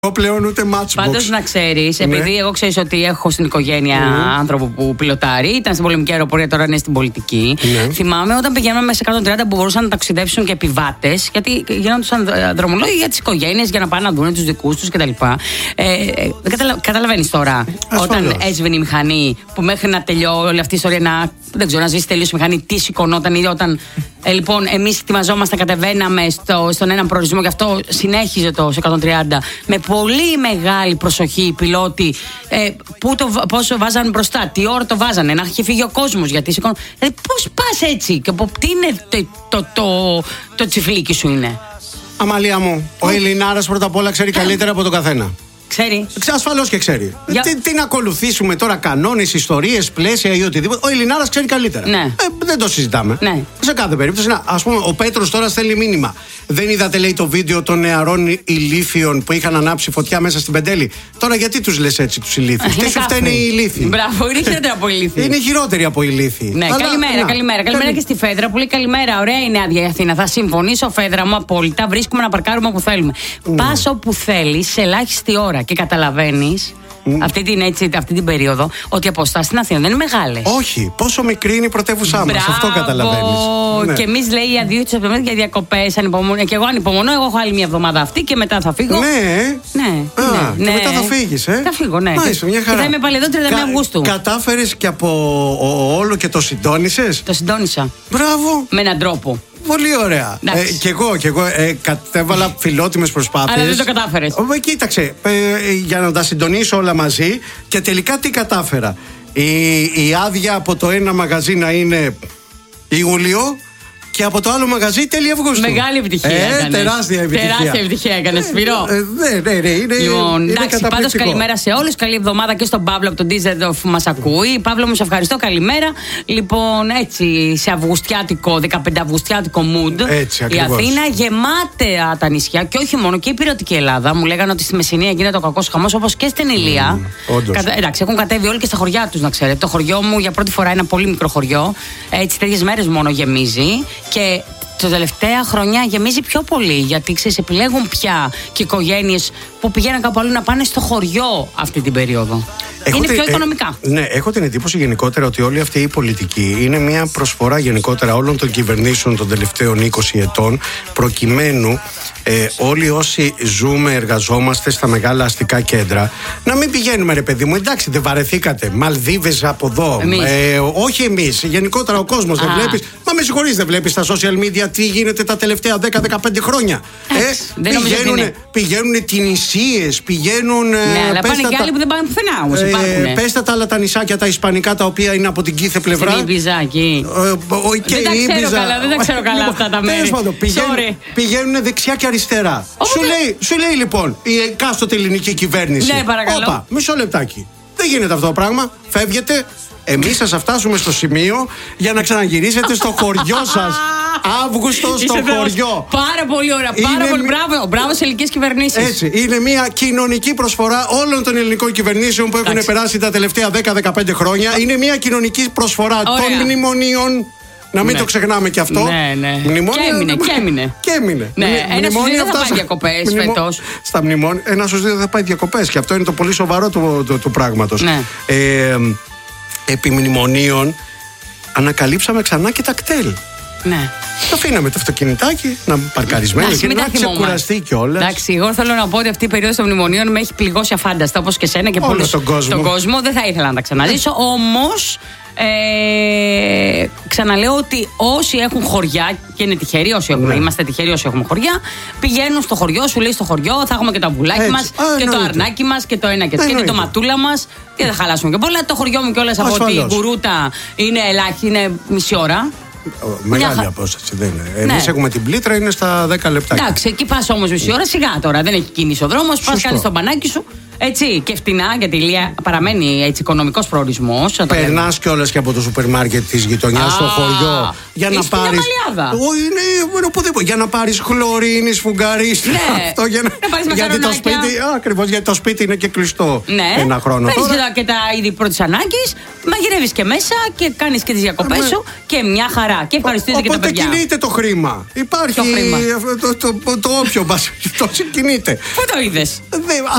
πλέον ούτε matchbox. Πάντως να ξέρεις, επειδή εγώ ξέρεις ότι έχω στην οικογένεια άνθρωπο που πιλοτάρει, ήταν στην πολεμική αεροπορία, τώρα είναι στην πολιτική. Θυμάμαι όταν πηγαίναμε σε 130 που μπορούσαν να ταξιδέψουν και επιβάτες, γιατί γίνονταν δρομολόγοι για τις οικογένειες, για να πάνε να δουν τους δικούς τους κτλ. Καταλαβαίνεις τώρα, όταν έσβηνε η μηχανή, που μέχρι να τελειώσει όλη αυτή η ιστορία, δεν ξέρω, να σβήσει τελείως η μηχανή, τι σηκωνόταν ή όταν. Λοιπόν, εμείς ετοιμαζόμασταν, κατεβαίναμε στον έναν προορισμό και αυτό συνέχιζε το 130 με πολύ μεγάλη προσοχή οι πιλότοι. Πόσο βάζανε μπροστά, τι ώρα το βάζανε, να έχει φύγει ο κόσμος. Γιατί πώς πας έτσι, και τι είναι το τσιφλίκι σου είναι. Αμαλία μου, ο Ελληνάρας πρώτα απ' όλα ξέρει καλύτερα από τον καθένα. Ξέρει. Ασφαλώς και ξέρει. Τι να ακολουθήσουμε τώρα, κανόνες, ιστορίες, πλαίσια ή οτιδήποτε. Ο Ελληνάρας ξέρει καλύτερα. Ναι. Δεν το συζητάμε. Ναι. Σε κάθε περίπτωση. Ας πούμε, ο Πέτρος τώρα στέλνει μήνυμα. Δεν είδατε, λέει, το βίντεο των νεαρών ηλίθιων που είχαν ανάψει φωτιά μέσα στην Πεντέλη. Τώρα γιατί τους λες έτσι τους ηλίθιους? Τι σου φταίνε οι ηλίθιοι? Μπράβο, είναι χειρότεροι από ηλίθιοι. Είναι χειρότεροι από ηλίθιοι. Ναι, καλημέρα. Καλημέρα και στη Φέδρα που λέει καλημέρα. Ωραία είναι άδεια η Αθήνα. Θα συμφωνήσω, Φέδρα μου, απόλυτα. Βρίσκουμε να παρκάρουμε όπου θέλουμε. Πας όπου θέλεις σε ελάχιστη ώρα και καταλαβαίνεις. Αυτή την περίοδο ότι οι αποστάσεις στην Αθήνα δεν είναι μεγάλες. Όχι, πόσο μικρή είναι η πρωτεύουσά μας. Αυτό καταλαβαίνεις. Ναι. Και εμείς, λέει, για 2 εβδομάδες για διακοπές. Και εγώ ανυπομονώ. Εγώ έχω άλλη μια εβδομάδα αυτή και μετά θα φύγω. Ναι. Και μετά θα φύγεις, Θα φύγω, ναι. Μάλιστα, μια χαρά. Και θα είμαι πάλι εδώ 31 Αυγούστου. Κατάφερες και από όλο και το συντόνισες? Το συντόνισα. Μπράβο. Με έναν τρόπο. Πολύ ωραία. Κι εγώ κατέβαλα φιλότιμες προσπάθειες. Αλλά δεν το κατάφερες. Κοίταξε, για να τα συντονίσω όλα μαζί, και τελικά τι κατάφερα. Η άδεια από το ένα μαγαζί να είναι Ιούλιο και από το άλλο μαγαζί τέλη Αυγούστου. Μεγάλη επιτυχία έκανες. Τεράστια επιτυχία έκανες, Σπυρό. Ναι, Λοιπόν, εντάξει, πάντως καλημέρα σε όλους. Καλή εβδομάδα και στον Παύλο από τον Ντίζελντορφ που μας ακούει. Παύλο μου, σε ευχαριστώ. Καλημέρα. Λοιπόν, έτσι, σε αυγουστιάτικο, 15 αυγουστιάτικο mood. Η Αθήνα γεμάται τα νησιά και όχι μόνο, και η υπηρετική Ελλάδα. Μου λέγανε ότι στη Μεσσηνία γίνεται ο κακός χαμός, όπως και στην Ηλία. Εντάξει, έχουν κατέβει όλοι και στα χωριά τους, να ξέρετε. Το χωριό μου για πρώτη φορά, ένα πολύ μικρό χωριό. Έτσι, τέτοιες μέρες μόνο γεμίζει. Και τα τελευταία χρονιά γεμίζει πιο πολύ, γιατί ξέρεις, επιλέγουν πια και οικογένειες που πηγαίνουν κάπου αλλού να πάνε στο χωριό αυτή την περίοδο. Είναι πιο οικονομικά. Ναι, έχω την εντύπωση γενικότερα ότι όλη αυτή η πολιτική είναι μια προσφορά γενικότερα όλων των κυβερνήσεων των τελευταίων 20 ετών, προκειμένου όλοι όσοι ζούμε, εργαζόμαστε στα μεγάλα αστικά κέντρα, να μην πηγαίνουμε, ρε παιδί μου. Εντάξει, δεν βαρεθήκατε? Μαλδίβες από εδώ. Όχι εμείς. Γενικότερα ο κόσμος δεν βλέπεις? Μα με συγχωρείς, δεν βλέπεις στα social media τι γίνεται τα τελευταία 10-15 χρόνια? Πηγαίνουν Τινησίες, πηγαίνουν. Ναι, αλλά πάνε και άλλοι που δεν πάνε πουθενά όμως. Πες τα άλλα τα νησάκια, τα ισπανικά, τα οποία είναι από την κάθε πλευρά. Στην Ήμπιζα εκεί. Δεν τα ξέρω καλά αυτά τα μέρη. Πηγαίνουν δεξιά και αριστερά. Σου λέει λοιπόν η εκάστοτε ελληνική κυβέρνηση. Ναι, παρακαλώ. Όπα, μισό λεπτάκι. Δεν γίνεται αυτό το πράγμα. Φεύγετε. Εμείς θα φτάσουμε στο σημείο για να ξαναγυρίσετε στο χωριό σας. Αύγουστο στο χωριό. Πάρα πολύ ωραία. Πάρα πολύ μπράβο σε ελληνικές κυβερνήσεις. Έτσι. Είναι μια κοινωνική προσφορά όλων των ελληνικών κυβερνήσεων που έχουν περάσει τα τελευταία 10-15 χρόνια. Είναι μια κοινωνική προσφορά των μνημονίων. Να μην το ξεχνάμε και αυτό. Ναι. Και έμεινε. Ένας στους δύο δεν θα πάει διακοπές φέτος. Στα μνημόνια, ένας στους δύο δεν θα πάει διακοπές. Και αυτό είναι το πολύ σοβαρό του πράγματος. Επί μνημονίων ανακαλύψαμε ξανά και τα κτέλ. Ναι. Το αφήναμε το αυτοκινητάκι να παρκαρισμένο και να ξεκουραστεί κιόλας. Εντάξει, εγώ θέλω να πω ότι αυτή η περίοδος των μνημονίων με έχει πληγώσει αφάνταστα, όπως και σένα και πολλούς τον κόσμο. Δεν θα ήθελα να τα ξαναζήσω. Όμως ξαναλέω ότι όσοι έχουν χωριά, και είναι τυχεροί όσοι έχουμε, είμαστε τυχεροί όσοι έχουμε χωριά, πηγαίνουν στο χωριό, σου λέει στο χωριό, θα έχουμε και τα βουλάκι μας και το αρνάκι μας και το ένα και το και την τοματούλα μας. Και δεν χαλάσουμε και πολλά. Το χωριό μου κιόλας από την Κουρούτα είναι ελάχιστη, είναι μισή ώρα. Μεγάλη απόσταση δεν είναι. Εμείς έχουμε την Πλήτρα, είναι στα 10 λεπτά. Εντάξει, εκεί πας όμως μισή ώρα, σιγά τώρα. Δεν έχει κίνηση ο δρόμος. Πας, κάνεις το μπανάκι σου. Έτσι, και φτηνά, γιατί η Ηλία παραμένει έτσι οικονομικός προορισμός. Περνάς κιόλας και από το σούπερ μάρκετ της γειτονιάς στο χωριό για να πάρεις. Είναι οπουδήποτε. Για να πάρεις χλωρίνη, σφουγγαρής. Ναι. Αυτό γιατί το σπίτι. Ακριβώς, γιατί το σπίτι είναι και κλειστό ένα χρόνο. Παίρνεις και τα είδη πρώτης ανάγκης, μαγειρεύεις και μέσα και κάνεις και τις διακοπές σου και μια χαρά. χαρά. Και ευχαριστήσω και τα παιδιά. Οπότε κινείται το χρήμα. Υπάρχει το όποιο μας. Το κινείται. Πού το είδες?